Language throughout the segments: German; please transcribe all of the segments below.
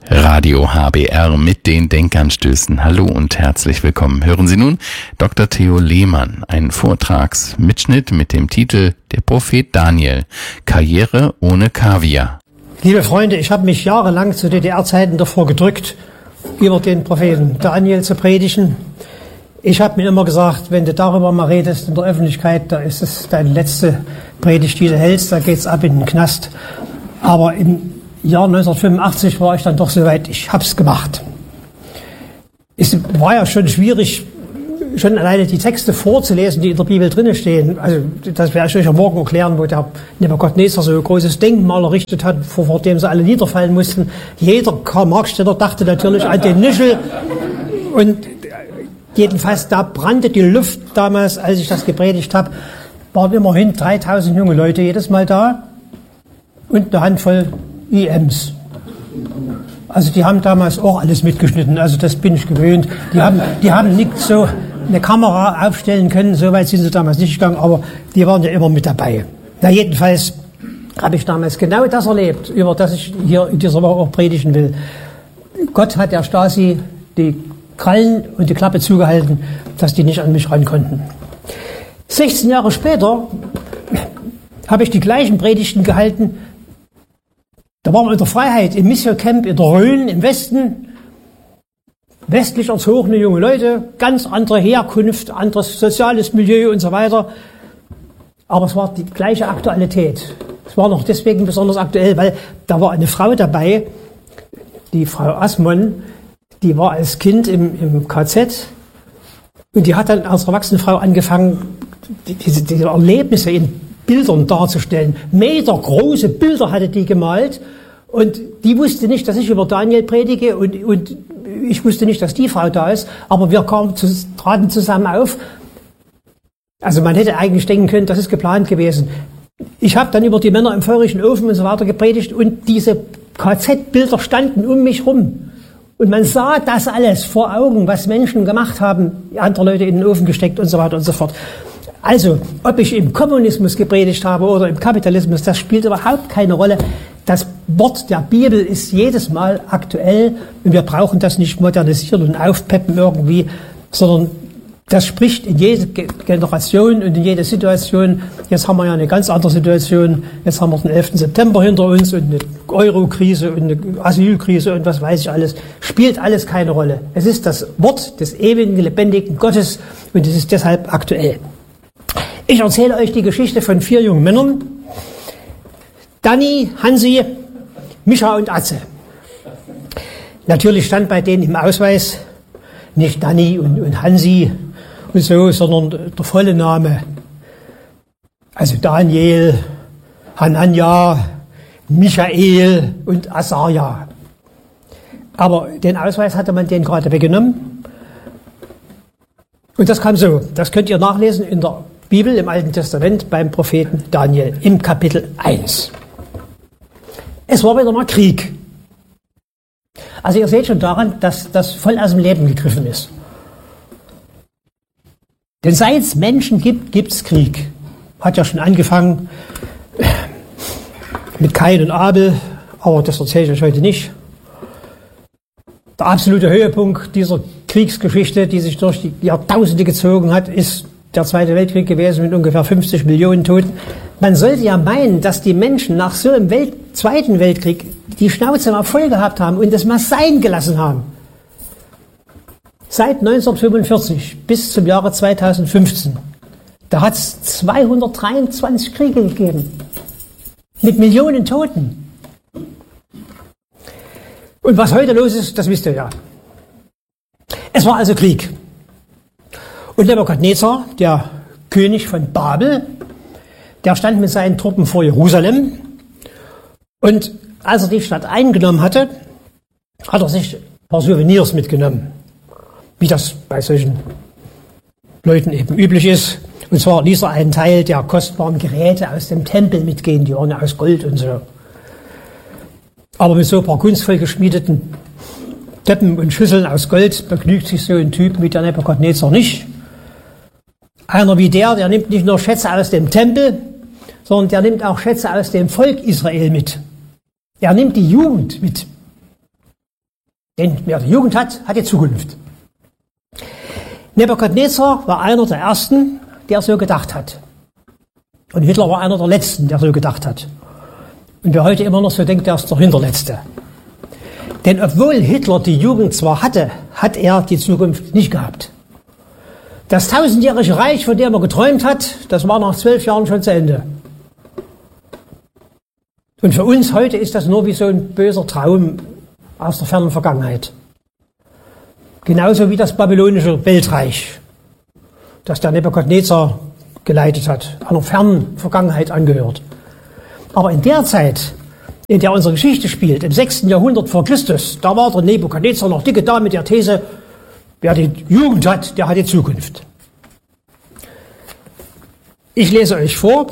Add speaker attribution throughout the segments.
Speaker 1: Radio HBR mit den Denkanstößen. Hallo und herzlich willkommen. Hören Sie nun Dr. Theo Lehmann, einen Vortragsmitschnitt mit dem Titel Der Prophet Daniel, Karriere ohne Kaviar.
Speaker 2: Liebe Freunde, ich habe mich jahrelang zu DDR-Zeiten davor gedrückt, über den Propheten Daniel zu predigen. Ich habe mir immer gesagt, wenn du darüber mal redest in der Öffentlichkeit, da ist es deine letzte Predigt, die du hältst, da geht's ab in den Knast. Aber im Jahr 1985 war ich dann doch soweit, ich hab's gemacht. Es war ja schon schwierig, schon alleine die Texte vorzulesen, die in der Bibel drinne stehen. Also das werde ich euch ja morgen erklären, wo der Nebukadnezar so ein großes Denkmal errichtet hat, vor dem sie alle niederfallen mussten. Jeder Karl-Marx-Städter dachte natürlich an den Nischel. Und jedenfalls, da brannte die Luft damals, als ich das gepredigt habe, waren immerhin 3000 junge Leute jedes Mal da und eine Handvoll IMs. Also die haben damals auch alles mitgeschnitten, also das bin ich gewöhnt. Die haben nicht so eine Kamera aufstellen können, so weit sind sie damals nicht gegangen, aber die waren ja immer mit dabei. Na jedenfalls habe ich damals genau das erlebt, über das ich hier in dieser Woche auch predigen will. Gott hat der Stasi die Krallen und die Klappe zugehalten, dass die nicht an mich ran konnten. 16 Jahre später habe ich die gleichen Predigten gehalten. Da waren wir in der Freiheit, im Mission Camp in der Rhön im Westen. Westlich erzogene junge Leute, ganz andere Herkunft, anderes soziales Milieu und so weiter. Aber es war die gleiche Aktualität. Es war noch deswegen besonders aktuell, weil da war eine Frau dabei, die Frau Assmann, die war als Kind im KZ und die hat dann als erwachsene Frau angefangen, diese Erlebnisse in Bildern darzustellen. Metergroße Bilder hatte die gemalt und die wusste nicht, dass ich über Daniel predige und ich wusste nicht, dass die Frau da ist, aber wir traten zusammen auf. Also man hätte eigentlich denken können, das ist geplant gewesen. Ich habe dann über die Männer im feurigen Ofen und so weiter gepredigt und diese KZ-Bilder standen um mich rum. Und man sah das alles vor Augen, was Menschen gemacht haben, andere Leute in den Ofen gesteckt und so weiter und so fort. Also, ob ich im Kommunismus gepredigt habe oder im Kapitalismus, das spielt überhaupt keine Rolle. Das Wort der Bibel ist jedes Mal aktuell und wir brauchen das nicht modernisieren und aufpeppen irgendwie, sondern das spricht in jede Generation und in jede Situation. Jetzt haben wir ja eine ganz andere Situation. Jetzt haben wir den 11. September hinter uns und eine Euro-Krise und eine Asylkrise und was weiß ich alles. Spielt alles keine Rolle. Es ist das Wort des ewigen, lebendigen Gottes und es ist deshalb aktuell. Ich erzähle euch die Geschichte von 4 jungen Männern. Danny, Hansi, Micha und Atze. Natürlich stand bei denen im Ausweis nicht Danny und Hansi und so, sondern der volle Name. Also Daniel, Hanania, Michael und Asaja. Aber den Ausweis hatte man denen gerade weggenommen. Und das kam so. Das könnt ihr nachlesen in der Bibel im Alten Testament beim Propheten Daniel im Kapitel 1. Es war wieder mal Krieg. Also ihr seht schon daran, dass das voll aus dem Leben gegriffen ist. Denn seit es Menschen gibt, gibt es Krieg. Hat ja schon angefangen mit Kain und Abel, aber das erzähle ich euch heute nicht. Der absolute Höhepunkt dieser Kriegsgeschichte, die sich durch die Jahrtausende gezogen hat, ist der Zweite Weltkrieg gewesen mit ungefähr 50 Millionen Toten. Man sollte ja meinen, dass die Menschen nach so einem Zweiten Weltkrieg die Schnauze mal voll gehabt haben und das mal sein gelassen haben. Seit 1945 bis zum Jahre 2015, da hat es 223 Kriege gegeben. Mit Millionen Toten. Und was heute los ist, das wisst ihr ja. Es war also Krieg. Und Nebukadnezar, der König von Babel, der stand mit seinen Truppen vor Jerusalem. Und als er die Stadt eingenommen hatte, hat er sich ein paar Souvenirs mitgenommen. Wie das bei solchen Leuten eben üblich ist. Und zwar ließ er einen Teil der kostbaren Geräte aus dem Tempel mitgehen, die waren ja aus Gold und so. Aber mit so ein paar kunstvoll geschmiedeten Töpfen und Schüsseln aus Gold begnügt sich so ein Typ wie der Nebukadnezar nicht. Einer wie der nimmt nicht nur Schätze aus dem Tempel, sondern der nimmt auch Schätze aus dem Volk Israel mit. Er nimmt die Jugend mit. Denn wer die Jugend hat, hat die Zukunft. Nebukadnezar war einer der Ersten, der so gedacht hat. Und Hitler war einer der Letzten, der so gedacht hat. Und wer heute immer noch so denkt, der ist der Hinterletzte. Denn obwohl Hitler die Jugend zwar hatte, hat er die Zukunft nicht gehabt. Das 1000-jährige Reich, von dem er geträumt hat, das war nach 12 Jahren schon zu Ende. Und für uns heute ist das nur wie so ein böser Traum aus der fernen Vergangenheit. Genauso wie das babylonische Weltreich, das der Nebukadnezar geleitet hat, einer fernen Vergangenheit angehört. Aber in der Zeit, in der unsere Geschichte spielt, im 6. Jahrhundert vor Christus, da war der Nebukadnezar noch dicke da mit der These, wer die Jugend hat, der hat die Zukunft. Ich lese euch vor.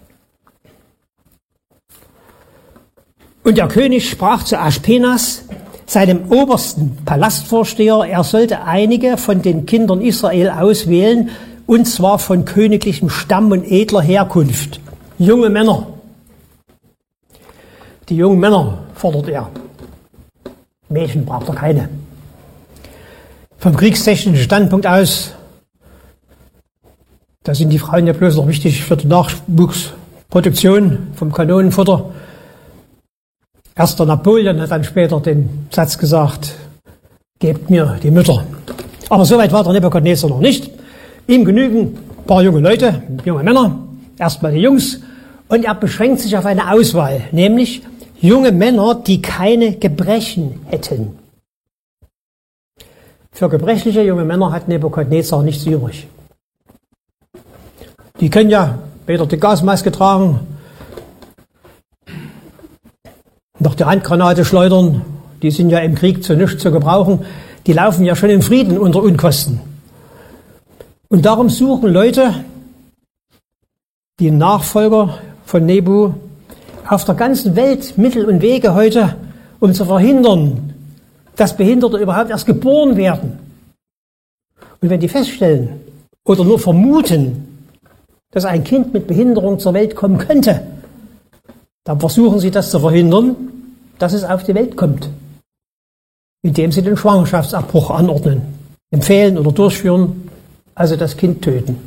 Speaker 2: Und der König sprach zu Aspenas, seinem obersten Palastvorsteher, er sollte einige von den Kindern Israel auswählen, und zwar von königlichem Stamm und edler Herkunft. Junge Männer. Die jungen Männer fordert er. Mädchen braucht er keine. Vom kriegstechnischen Standpunkt aus, da sind die Frauen ja bloß noch wichtig für die Nachwuchsproduktion vom Kanonenfutter. Erster Napoleon hat dann später den Satz gesagt, gebt mir die Mütter. Aber so weit war der Nebukadnezar noch nicht. Ihm genügen ein paar junge Leute, junge Männer, erstmal die Jungs, und er beschränkt sich auf eine Auswahl, nämlich junge Männer, die keine Gebrechen hätten. Für gebrechliche junge Männer hat Nebukadnezar nichts übrig. Die können ja weder die Gasmaske tragen, noch die Handgranate schleudern, die sind ja im Krieg zu nichts zu gebrauchen, die laufen ja schon im Frieden unter Unkosten. Und darum suchen Leute, die Nachfolger von Nebu, auf der ganzen Welt Mittel und Wege heute, um zu verhindern, dass Behinderte überhaupt erst geboren werden. Und wenn die feststellen oder nur vermuten, dass ein Kind mit Behinderung zur Welt kommen könnte, dann versuchen sie das zu verhindern, dass es auf die Welt kommt, indem sie den Schwangerschaftsabbruch anordnen, empfehlen oder durchführen, also das Kind töten.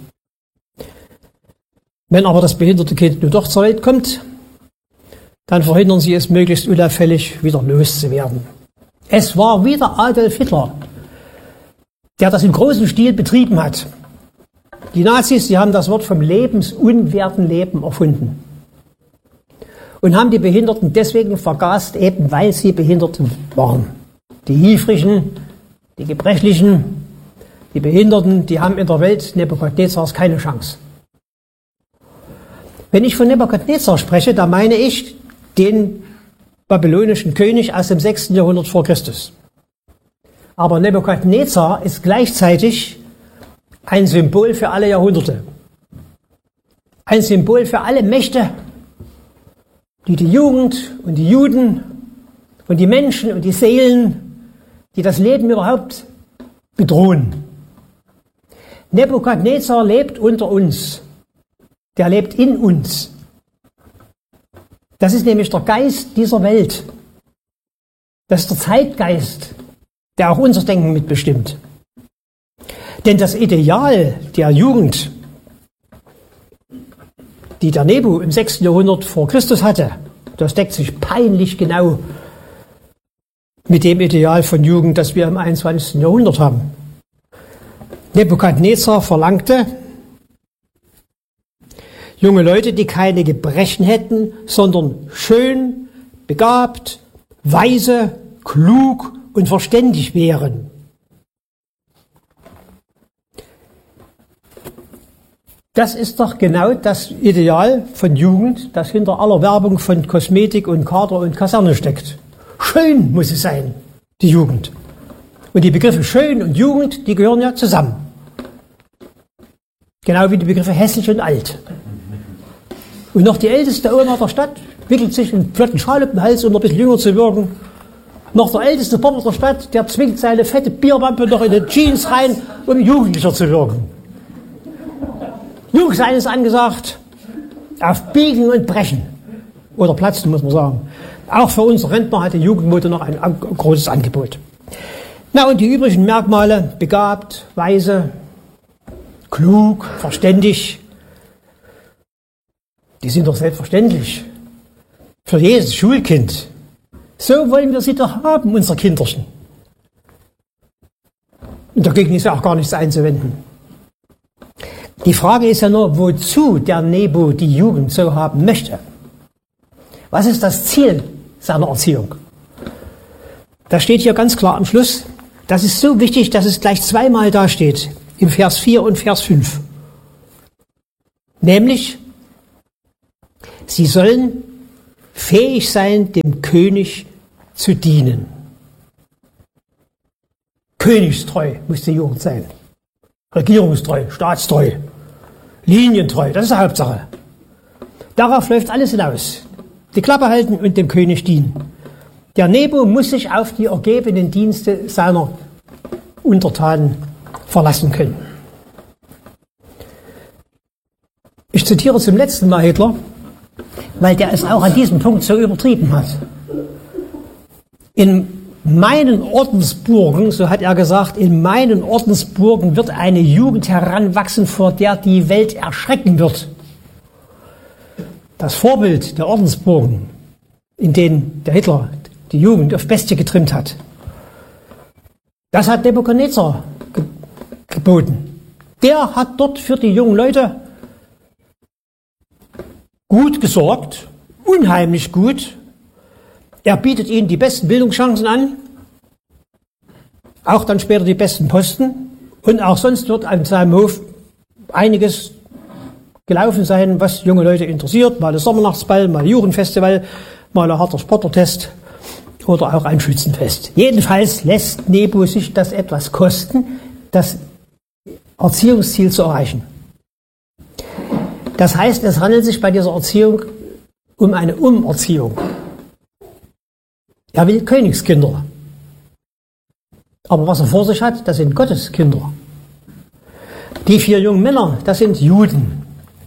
Speaker 2: Wenn aber das behinderte Kind nur doch zur Welt kommt, dann verhindern sie es möglichst unauffällig wieder loszuwerden. Es war wieder Adolf Hitler, der das im großen Stil betrieben hat. Die Nazis, die haben das Wort vom lebensunwerten Leben erfunden. Und haben die Behinderten deswegen vergast, eben weil sie Behinderte waren. Die Hilfrigen, die Gebrechlichen, die Behinderten, die haben in der Welt Nebukadnezars keine Chance. Wenn ich von Nebukadnezar spreche, da meine ich den babylonischen König aus dem 6. Jahrhundert vor Christus. Aber Nebukadnezar ist gleichzeitig ein Symbol für alle Jahrhunderte. Ein Symbol für alle Mächte, die die Jugend und die Juden und die Menschen und die Seelen, die das Leben überhaupt bedrohen. Nebukadnezar lebt unter uns. Der lebt in uns. Das ist nämlich der Geist dieser Welt. Das ist der Zeitgeist, der auch unser Denken mitbestimmt. Denn das Ideal der Jugend, die der Nebu im 6. Jahrhundert vor Christus hatte, das deckt sich peinlich genau mit dem Ideal von Jugend, das wir im 21. Jahrhundert haben. Nebukadnezar verlangte junge Leute, die keine Gebrechen hätten, sondern schön, begabt, weise, klug und verständig wären. Das ist doch genau das Ideal von Jugend, das hinter aller Werbung von Kosmetik und Kader und Kaserne steckt. Schön muss es sein, die Jugend. Und die Begriffe schön und Jugend, die gehören ja zusammen. Genau wie die Begriffe hässlich und alt. Und noch die älteste Oma der Stadt wickelt sich einen flotten Schal um den Hals, um ein bisschen jünger zu wirken. Noch der älteste Papa der Stadt, der zwingt seine fette Bierwampe noch in den Jeans rein, um jugendlicher zu wirken. Jungsein ist angesagt, auf Biegen und Brechen. Oder Platzen, muss man sagen. Auch für uns Rentner hat die Jugendmode noch ein großes Angebot. Na und die übrigen Merkmale, begabt, weise, klug, verständig, die sind doch selbstverständlich für jedes Schulkind. So wollen wir sie doch haben, unsere Kinderchen. Und dagegen ist ja auch gar nichts einzuwenden. Die Frage ist ja nur, wozu der Nebo die Jugend so haben möchte. Was ist das Ziel seiner Erziehung? Das steht hier ganz klar am Schluss. Das ist so wichtig, dass es gleich zweimal da steht, im Vers 4 und Vers 5. Nämlich, sie sollen fähig sein, dem König zu dienen. Königstreu muss die Jugend sein. Regierungstreu, staatstreu, linientreu, das ist die Hauptsache. Darauf läuft alles hinaus. Die Klappe halten und dem König dienen. Der Nebo muss sich auf die ergebenen Dienste seiner Untertanen verlassen können. Ich zitiere zum letzten Mal Hitler, weil der es auch an diesem Punkt so übertrieben hat. In meinen Ordensburgen, so hat er gesagt, in meinen Ordensburgen wird eine Jugend heranwachsen, vor der die Welt erschrecken wird. Das Vorbild der Ordensburgen, in denen der Hitler die Jugend auf Bestie getrimmt hat, das hat Nebukadnezar geboten. Der hat dort für die jungen Leute gut gesorgt, unheimlich gut. Er bietet ihnen die besten Bildungschancen an, auch dann später die besten Posten. Und auch sonst wird an seinem Hof einiges gelaufen sein, was junge Leute interessiert. Mal ein Sommernachtsball, mal ein Jugendfestival, mal ein harter Sportertest oder auch ein Schützenfest. Jedenfalls lässt Nebo sich das etwas kosten, das Erziehungsziel zu erreichen. Das heißt, es handelt sich bei dieser Erziehung um eine Umerziehung. Er will Königskinder. Aber was er vor sich hat, das sind Gotteskinder. Die 4 jungen Männer, das sind Juden.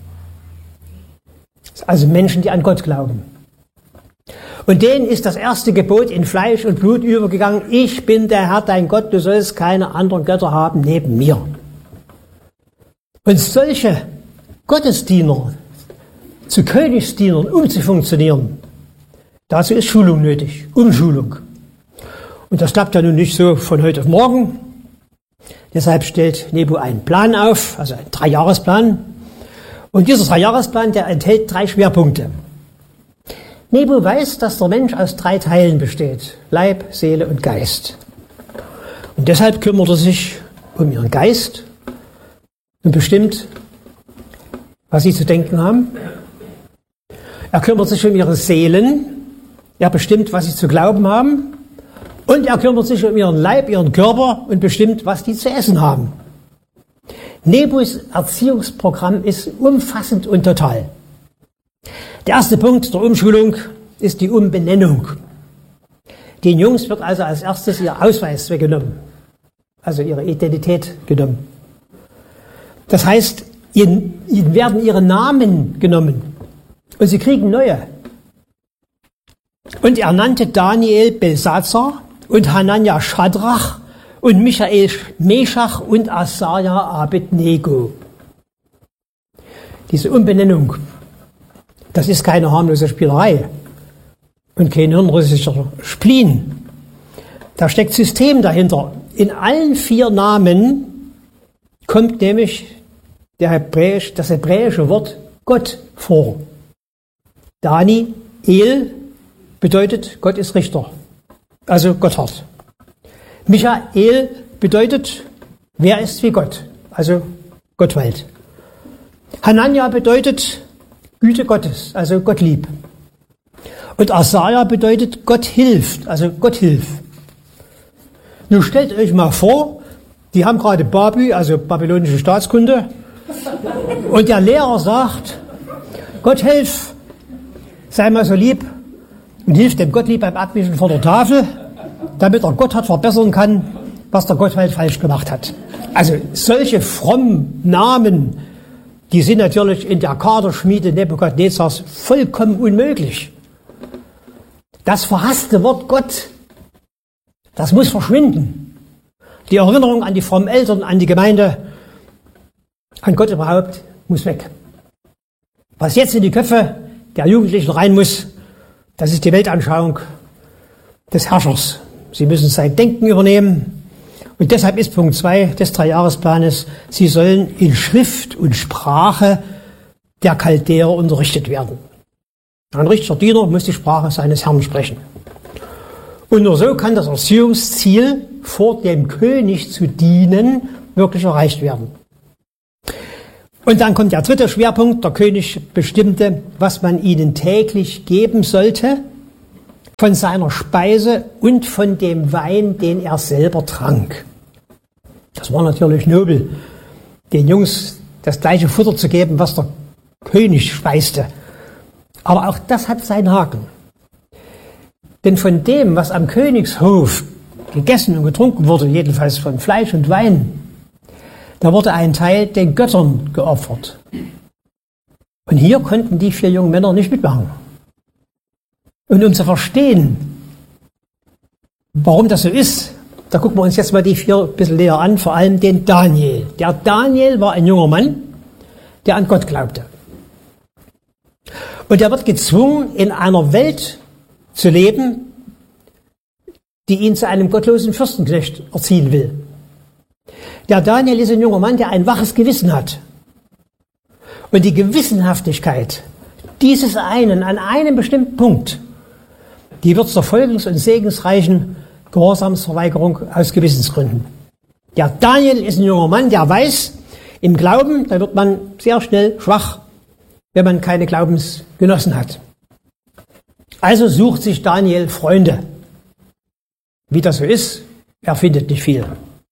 Speaker 2: Also Menschen, die an Gott glauben. Und denen ist das erste Gebot in Fleisch und Blut übergegangen. Ich bin der Herr, dein Gott, du sollst keine anderen Götter haben neben mir. Und solche Gottesdiener zu Königsdienern umzufunktionieren, dazu ist Schulung nötig, Umschulung. Und das klappt ja nun nicht so von heute auf morgen. Deshalb stellt Nebo einen Plan auf, also einen 3-Jahresplan. Und dieser 3-Jahresplan, der enthält 3 Schwerpunkte. Nebo weiß, dass der Mensch aus 3 Teilen besteht: Leib, Seele und Geist. Und deshalb kümmert er sich um ihren Geist und bestimmt, was sie zu denken haben. Er kümmert sich um ihre Seelen. Er bestimmt, was sie zu glauben haben. Und er kümmert sich um ihren Leib, ihren Körper und bestimmt, was die zu essen haben. Nebos Erziehungsprogramm ist umfassend und total. Der erste Punkt der Umschulung ist die Umbenennung. Den Jungs wird also als erstes ihr Ausweis weggenommen, also ihre Identität genommen. Das heißt, ihnen werden ihre Namen genommen und sie kriegen neue. Und er nannte Daniel Belsazar und Hanania Schadrach und Michael Meschach und Asaja Abednego. Diese Umbenennung, das ist keine harmlose Spielerei und kein hirnrissischer Spleen. Da steckt System dahinter. In allen 4 Namen kommt nämlich das hebräische Wort Gott vor. Daniel bedeutet, Gott ist Richter, also Gotthard. Michael bedeutet, wer ist wie Gott, also Gottwald. Hanania bedeutet Güte Gottes, also Gott lieb. Und Asaja bedeutet Gott hilft, also Gott hilf. Nun stellt euch mal vor, die haben gerade Babi, also babylonische Staatskunde, und der Lehrer sagt, Gott hilf, sei mal so lieb und hilft dem Gottlieb beim Abwischen vor der Tafel, damit er Gotthard verbessern kann, was der Gottwald falsch gemacht hat. Also solche frommen Namen, die sind natürlich in der Kaderschmiede Nebukadnezars vollkommen unmöglich. Das verhasste Wort Gott, das muss verschwinden. Die Erinnerung an die frommen Eltern, an die Gemeinde, an Gott überhaupt, muss weg. Was jetzt in die Köpfe der Jugendlichen rein muss, das ist die Weltanschauung des Herrschers. Sie müssen sein Denken übernehmen. Und deshalb ist Punkt 2 des 3-Jahresplanes, sie sollen in Schrift und Sprache der Chaldäer unterrichtet werden. Ein richtiger Diener muss die Sprache seines Herrn sprechen. Und nur so kann das Erziehungsziel, vor dem König zu dienen, wirklich erreicht werden. Und dann kommt der dritte Schwerpunkt. Der König bestimmte, was man ihnen täglich geben sollte, von seiner Speise und von dem Wein, den er selber trank. Das war natürlich nobel, den Jungs das gleiche Futter zu geben, was der König speiste. Aber auch das hat seinen Haken. Denn von dem, was am Königshof gegessen und getrunken wurde, jedenfalls von Fleisch und Wein, da wurde ein Teil den Göttern geopfert. Und hier konnten die 4 jungen Männer nicht mitmachen. Und um zu verstehen, warum das so ist, da gucken wir uns jetzt mal die 4 ein bisschen näher an, vor allem den Daniel. Der Daniel war ein junger Mann, der an Gott glaubte. Und er wird gezwungen, in einer Welt zu leben, die ihn zu einem gottlosen Fürstenknecht erziehen will. Der Daniel ist ein junger Mann, der ein waches Gewissen hat. Und die Gewissenhaftigkeit dieses einen an einem bestimmten Punkt, die wird zur folgens- und segensreichen Gehorsamsverweigerung aus Gewissensgründen. Der Daniel ist ein junger Mann, der weiß, im Glauben, da wird man sehr schnell schwach, wenn man keine Glaubensgenossen hat. Also sucht sich Daniel Freunde. Wie das so ist, er findet nicht viel.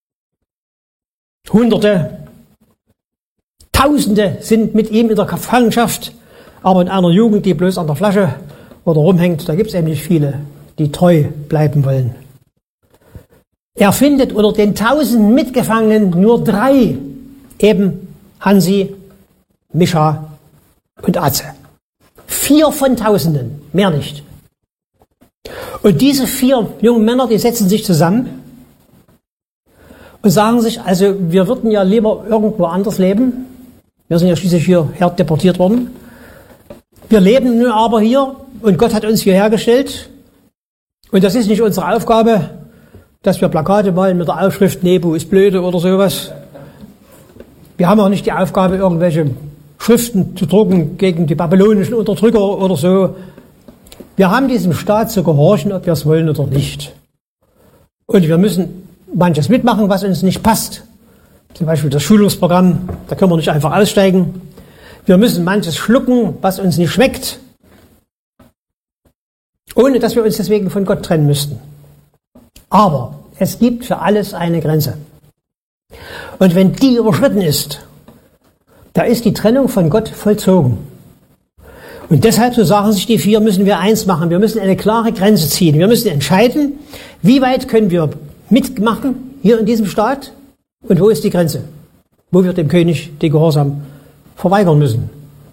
Speaker 2: Hunderte, Tausende sind mit ihm in der Gefangenschaft, aber in einer Jugend, die bloß an der Flasche oder rumhängt, da gibt es eben nicht viele, die treu bleiben wollen. Er findet unter den 1000 Mitgefangenen nur 3, eben Hansi, Mischa und Atze. 4 von Tausenden, mehr nicht. Und diese 4 jungen Männer, die setzen sich zusammen und sagen sich, also wir würden ja lieber irgendwo anders leben. Wir sind ja schließlich hierher deportiert worden. Wir leben nun aber hier und Gott hat uns hierher gestellt. Und das ist nicht unsere Aufgabe, dass wir Plakate malen mit der Aufschrift Nebu ist blöde oder sowas. Wir haben auch nicht die Aufgabe, irgendwelche Schriften zu drucken gegen die babylonischen Unterdrücker oder so. Wir haben diesem Staat zu gehorchen, ob wir es wollen oder nicht. Und wir müssen manches mitmachen, was uns nicht passt. Zum Beispiel das Schulungsprogramm, da können wir nicht einfach aussteigen. Wir müssen manches schlucken, was uns nicht schmeckt, ohne dass wir uns deswegen von Gott trennen müssten. Aber es gibt für alles eine Grenze. Und wenn die überschritten ist, da ist die Trennung von Gott vollzogen. Und deshalb, so sagen sich die 4, müssen wir eins machen. Wir müssen eine klare Grenze ziehen. Wir müssen entscheiden, wie weit können wir mitmachen hier in diesem Staat und wo ist die Grenze, wo wir dem König den Gehorsam verweigern müssen.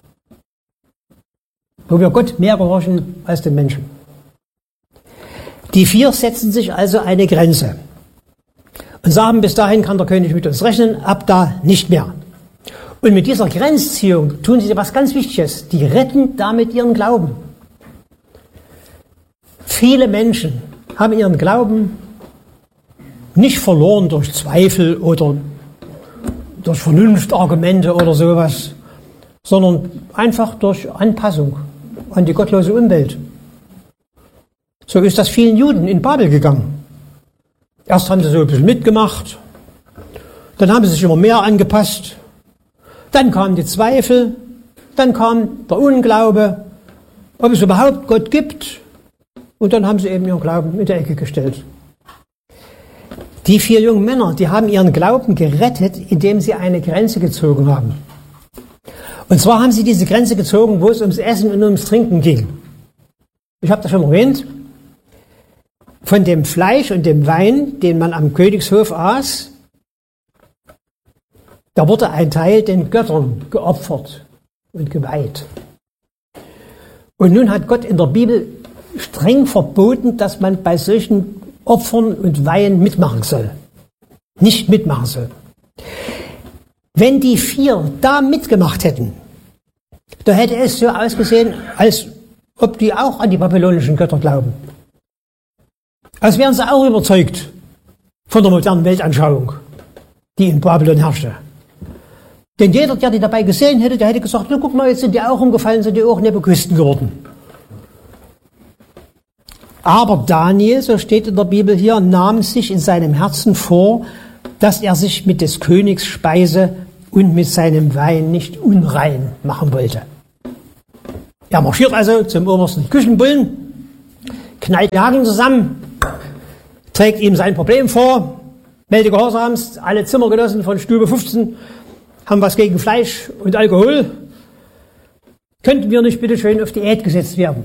Speaker 2: Wo wir Gott mehr gehorchen als den Menschen. Die 4 setzen sich also eine Grenze und sagen, bis dahin kann der König mit uns rechnen, ab da nicht mehr. Und mit dieser Grenzziehung tun sie etwas ganz Wichtiges. Die retten damit ihren Glauben. Viele Menschen haben ihren Glauben nicht verloren durch Zweifel oder durch Vernunftargumente oder sowas, sondern einfach durch Anpassung an die gottlose Umwelt. So ist das vielen Juden in Babel gegangen. Erst haben sie so ein bisschen mitgemacht, dann haben sie sich immer mehr angepasst, dann kamen die Zweifel, dann kam der Unglaube, ob es überhaupt Gott gibt, und dann haben sie eben ihren Glauben in die Ecke gestellt. Die 4 jungen Männer, die haben ihren Glauben gerettet, indem sie eine Grenze gezogen haben. Und zwar haben sie diese Grenze gezogen, wo es ums Essen und ums Trinken ging. Ich habe das schon erwähnt. Von dem Fleisch und dem Wein, den man am Königshof aß, da wurde ein Teil den Göttern geopfert und geweiht. Und nun hat Gott in der Bibel streng verboten, dass man bei solchen Opfern und Weihen mitmachen soll. nicht mitmachen soll. Wenn die 4 da mitgemacht hätten, da hätte es so ausgesehen, als ob die auch an die babylonischen Götter glauben. Als wären sie auch überzeugt von der modernen Weltanschauung, die in Babylon herrschte. Denn jeder, der die dabei gesehen hätte, der hätte gesagt, na guck mal, jetzt sind die auch umgefallen, sind die auch Nebukisten geworden. Aber Daniel, so steht in der Bibel hier, nahm sich in seinem Herzen vor, dass er sich mit des Königs Speise und mit seinem Wein nicht unrein machen wollte. Er marschiert also zum obersten Küchenbullen, knallt die Haken zusammen, trägt ihm sein Problem vor, meldet Gehorsams, alle Zimmergenossen von Stube 15 haben was gegen Fleisch und Alkohol. Könnten wir nicht bitte schön auf Diät gesetzt werden?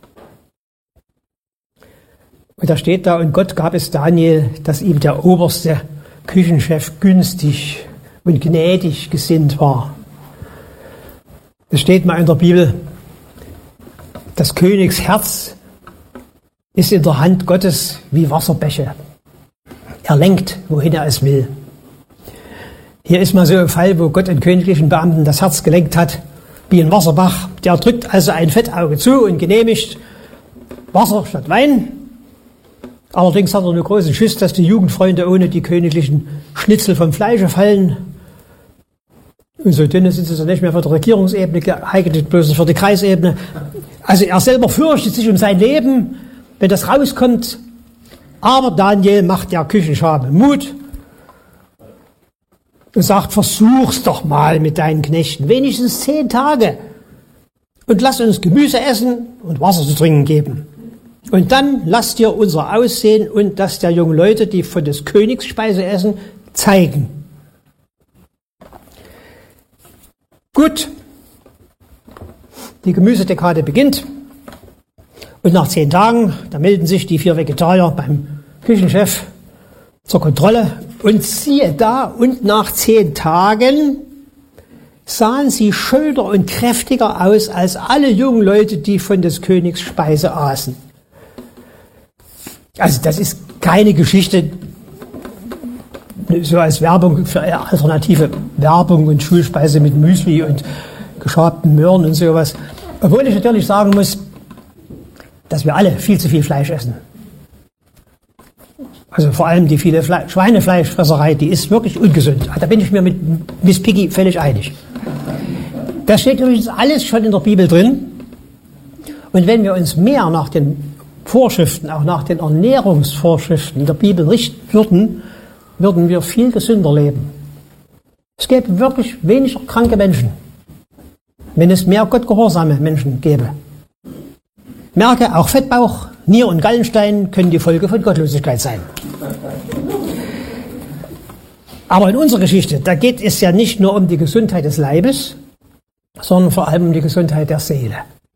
Speaker 2: Und da steht da, und Gott gab es Daniel, dass ihm der oberste Küchenchef günstig und gnädig gesinnt war. Es steht mal in der Bibel, das Königsherz ist in der Hand Gottes wie Wasserbäche. Er lenkt, wohin er es will. Hier ist mal so ein Fall, wo Gott einen königlichen Beamten das Herz gelenkt hat, wie ein Wasserbach. Der drückt also ein Fettauge zu und genehmigt Wasser statt Wein. Allerdings hat er einen großen Schiss, dass die Jugendfreunde ohne die königlichen Schnitzel vom Fleische fallen. Und so dünne sind sie dann nicht mehr für die Regierungsebene geeignet, bloß für die Kreisebene. Also er selber fürchtet sich um sein Leben, wenn das rauskommt. Aber Daniel macht der Küchenschabe Mut und sagt, versuch's doch mal mit deinen Knechten, wenigstens 10 Tage. Und lass uns Gemüse essen und Wasser zu trinken geben. Und dann lass dir unser Aussehen und das der jungen Leute, die von des Königs Speise essen, zeigen. Gut, die Gemüsedekade beginnt und nach 10 Tagen, da melden sich die 4 Vegetarier beim Küchenchef zur Kontrolle und siehe da, und nach 10 Tagen sahen sie schöner und kräftiger aus als alle jungen Leute, die von des Königs Speise aßen. Also das ist keine Geschichte so als Werbung für alternative Werbung und Schulspeise mit Müsli und geschabten Möhren und sowas. Obwohl ich natürlich sagen muss, dass wir alle viel zu viel Fleisch essen. Also vor allem die viele Schweinefleischfresserei, die ist wirklich ungesund. Da bin ich mir mit Miss Piggy völlig einig. Das steht übrigens alles schon in der Bibel drin. Und wenn wir uns mehr nach den Vorschriften, auch nach den Ernährungsvorschriften der Bibel richten würden, würden wir viel gesünder leben. Es gäbe wirklich weniger kranke Menschen, wenn es mehr gottgehorsame Menschen gäbe. Merke, auch Fettbauch, Nier- und Gallenstein können die Folge von Gottlosigkeit sein. Aber in unserer Geschichte, da geht es ja nicht nur um die Gesundheit des Leibes, sondern vor allem um die Gesundheit der Seele.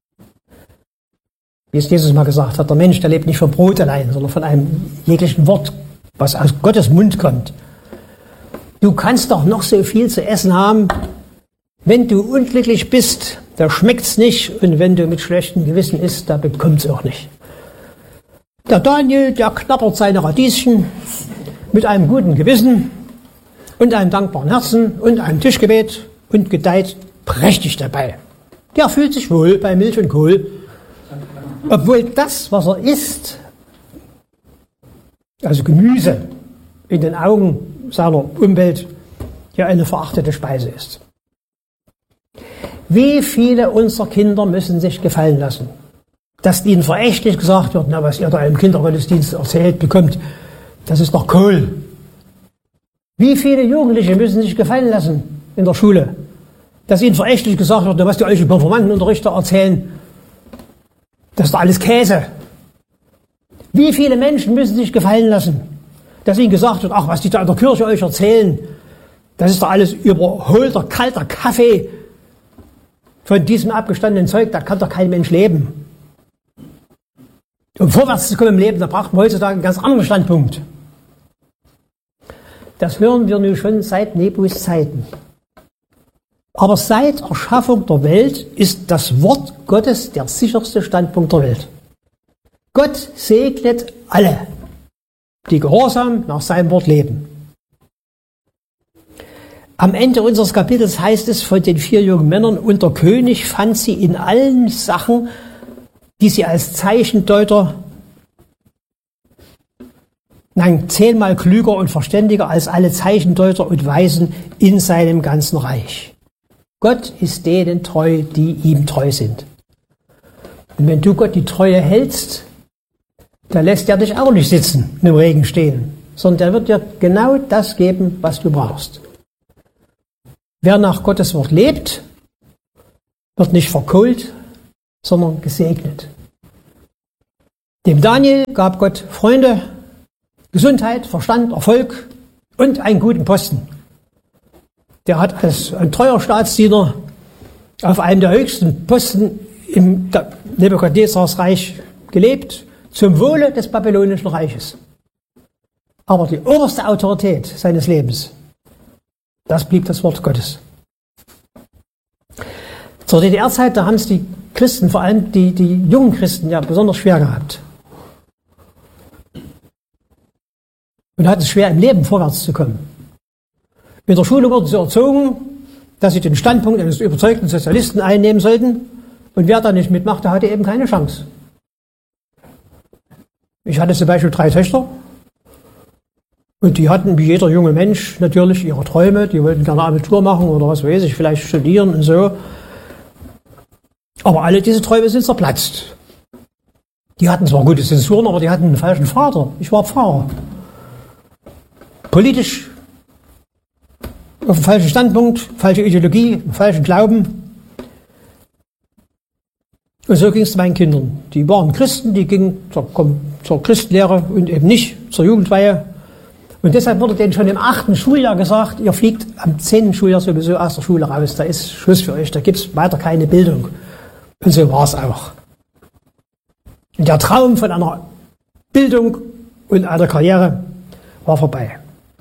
Speaker 2: Wie es Jesus mal gesagt hat, der Mensch, der lebt nicht vom Brot allein, sondern von einem jeglichen Wort, was aus Gottes Mund kommt. Du kannst doch noch so viel zu essen haben, wenn du unglücklich bist, da schmeckt's nicht, und wenn du mit schlechtem Gewissen isst, da bekommt's auch nicht. Der Daniel, der knabbert seine Radieschen mit einem guten Gewissen und einem dankbaren Herzen und einem Tischgebet und gedeiht prächtig dabei. Der fühlt sich wohl bei Milch und Kohl, obwohl das, was er isst, also Gemüse, in den Augen seiner Umwelt ja eine verachtete Speise ist. Wie viele unserer Kinder müssen sich gefallen lassen, dass ihnen verächtlich gesagt wird, na, was ihr da im Kindergottesdienst erzählt bekommt, das ist doch Kohl. Wie viele Jugendliche müssen sich gefallen lassen in der Schule, dass ihnen verächtlich gesagt wird, na, was die euch im Konfirmandenunterricht erzählen, das ist doch alles Käse. Wie viele Menschen müssen sich gefallen lassen, dass ihnen gesagt wird, ach, was die da in der Kirche euch erzählen, das ist doch alles überholter, kalter Kaffee. Von diesem abgestandenen Zeug, da kann doch kein Mensch leben. Um vorwärts zu kommen im Leben, da braucht man heutzutage einen ganz anderen Standpunkt. Das hören wir nun schon seit Nebus Zeiten. Aber seit Erschaffung der Welt ist das Wort Gottes der sicherste Standpunkt der Welt. Gott segnet alle, die gehorsam nach seinem Wort leben. Am Ende unseres Kapitels heißt es von den 4 jungen Männern, und der König fand sie in allen Sachen, die sie als Zeichendeuter, 10-mal klüger und verständiger als alle Zeichendeuter und Weisen in seinem ganzen Reich. Gott ist denen treu, die ihm treu sind. Und wenn du Gott die Treue hältst, dann lässt er dich auch nicht sitzen, im Regen stehen, sondern er wird dir genau das geben, was du brauchst. Wer nach Gottes Wort lebt, wird nicht verkohlt, sondern gesegnet. Dem Daniel gab Gott Freunde, Gesundheit, Verstand, Erfolg und einen guten Posten. Der hat als ein treuer Staatsdiener auf einem der höchsten Posten im Nebukadnezars Reich gelebt, zum Wohle des babylonischen Reiches. Aber die oberste Autorität seines Lebens, das blieb das Wort Gottes. Zur DDR-Zeit, da haben es die Christen, vor allem die jungen Christen, ja besonders schwer gehabt. Und hatten es schwer, im Leben vorwärts zu kommen. In der Schule wurden sie erzogen, dass sie den Standpunkt eines überzeugten Sozialisten einnehmen sollten. Und wer da nicht mitmachte, hatte eben keine Chance. Ich hatte zum Beispiel 3 Töchter. Und die hatten, wie jeder junge Mensch, natürlich ihre Träume. Die wollten gerne Abitur machen oder was weiß ich, vielleicht studieren und so. Aber alle diese Träume sind zerplatzt. Die hatten zwar gute Zensuren, aber die hatten einen falschen Vater. Ich war Pfarrer. Politisch auf dem falschen Standpunkt, falsche Ideologie, falschen Glauben. Und so ging es meinen Kindern. Die waren Christen, die gingen zur Christenlehre und eben nicht zur Jugendweihe. Und deshalb wurde denen schon im 8. Schuljahr gesagt, ihr fliegt am 10. Schuljahr sowieso aus der Schule raus, da ist Schluss für euch, da gibt es weiter keine Bildung. Und so war es auch. Und der Traum von einer Bildung und einer Karriere war vorbei.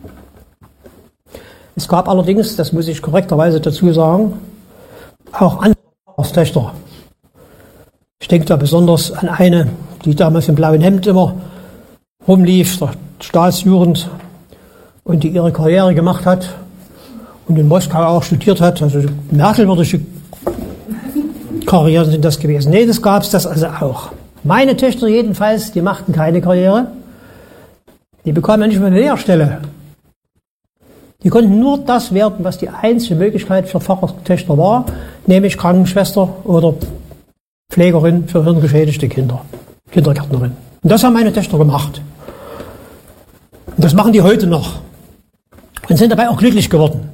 Speaker 2: Es gab allerdings, das muss ich korrekterweise dazu sagen, auch andere Töchter. Ich denke da besonders an eine, die damals im blauen Hemd immer rumlief, der Staatsjugend, und die ihre Karriere gemacht hat und in Moskau auch studiert hat. Also merkwürdige Karrieren sind das gewesen. Nee, das gab es das also auch. Meine Töchter jedenfalls, die machten keine Karriere. Die bekamen ja nicht mal eine Lehrstelle. Die konnten nur das werden, was die einzige Möglichkeit für Pfarrertöchter war, nämlich Krankenschwester oder Pflegerin für hirngeschädigte Kinder, Kindergärtnerin. Und das haben meine Töchter gemacht. Und das machen die heute noch. Und sind dabei auch glücklich geworden.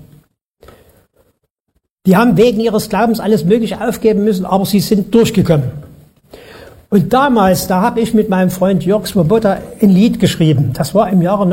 Speaker 2: Die haben wegen ihres Glaubens alles Mögliche aufgeben müssen, aber sie sind durchgekommen. Und damals, da habe ich mit meinem Freund Jörg Swoboda ein Lied geschrieben. Das war im Jahre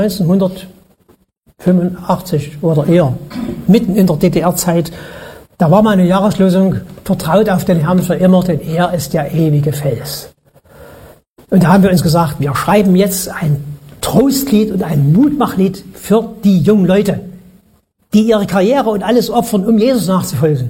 Speaker 2: 1985 oder eher, mitten in der DDR-Zeit. Da war meine Jahreslosung: Vertraut auf den Herrn für immer, denn er ist der ewige Fels. Und da haben wir uns gesagt, wir schreiben jetzt ein Trostlied und ein Mutmachlied für die jungen Leute, die ihre Karriere und alles opfern, um Jesus nachzufolgen.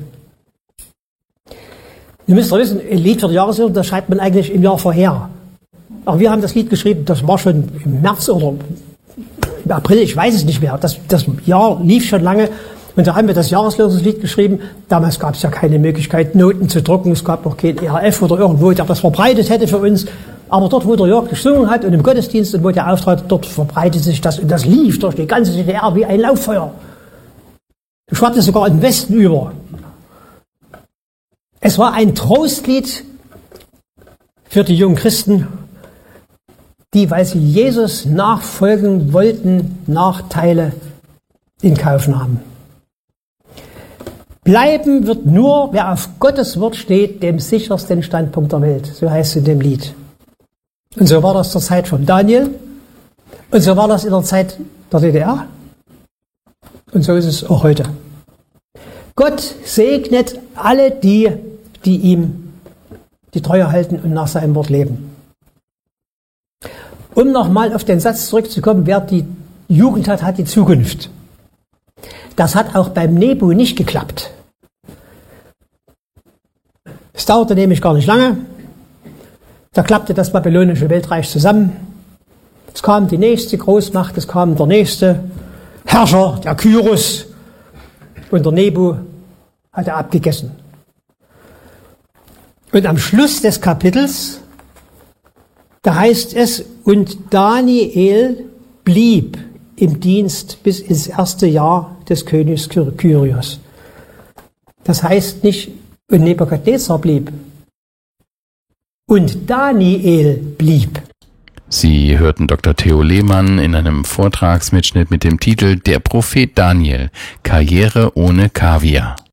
Speaker 2: Ihr müsst doch wissen, ein Lied für die Jahreslosung, das schreibt man eigentlich im Jahr vorher. Aber wir haben das Lied geschrieben, das war schon im März oder im April, ich weiß es nicht mehr. Das Jahr lief schon lange. Und da haben wir das Jahreslosungslied geschrieben. Damals gab es ja keine Möglichkeit, Noten zu drucken. Es gab noch kein ERF oder irgendwo, der das verbreitet hätte für uns. Aber dort, wo der Jörg gesungen hat und im Gottesdienst und wo der auftrat, dort verbreitete sich das. Und das lief durch die ganze DDR wie ein Lauffeuer. Das schwappte sogar in den Westen über. Es war ein Trostlied für die jungen Christen, die, weil sie Jesus nachfolgen wollten, Nachteile in Kauf nahmen. Bleiben wird nur, wer auf Gottes Wort steht, dem sichersten Standpunkt der Welt. So heißt es in dem Lied. Und so war das zur Zeit von Daniel. Und so war das in der Zeit der DDR. Und so ist es auch heute. Gott segnet alle die ihm die Treue halten und nach seinem Wort leben. Um nochmal auf den Satz zurückzukommen, wer die Jugend hat, hat die Zukunft. Das hat auch beim Nebu nicht geklappt. Es dauerte nämlich gar nicht lange. Da klappte das babylonische Weltreich zusammen. Es kam die nächste Großmacht, es kam der nächste Herrscher, der Kyros. und der Nebu hat er abgegessen. Und am Schluss des Kapitels, da heißt es, und Daniel blieb im Dienst bis ins erste Jahr des Königs Kyrios. Das heißt nicht, und Nebukadnezar blieb. Und Daniel blieb.
Speaker 1: Sie hörten Dr. Theo Lehmann in einem Vortragsmitschnitt mit dem Titel Der Prophet Daniel, Karriere ohne Kaviar.